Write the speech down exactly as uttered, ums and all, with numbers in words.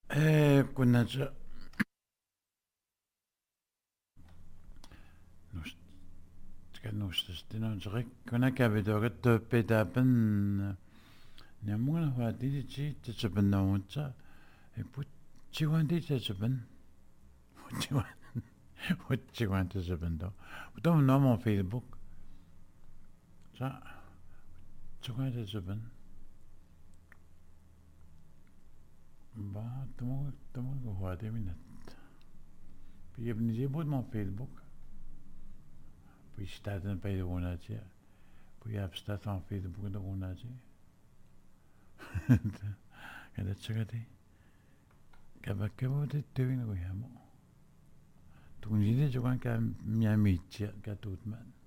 Eh, كنا ج... نوش كان نوش تستنا نجري كنا كابدورت بيدابن نمونا وادي تجي تجبنا وانت يبوت تجوان دي تجبن وتجوان وتجوان تجبن دو ودوم نومون فيسبوك جا تجوان تجبن با تمو تمو وادي منت بيبني جيبود من فيسبوك Puis je t'attends pas de mon âge. Puis je t'attends pas de beaucoup de mon âge. Kada tsagati. Kaba kaba de tuin ko yamo. Tunjide jokan ka miami tia ka tutman.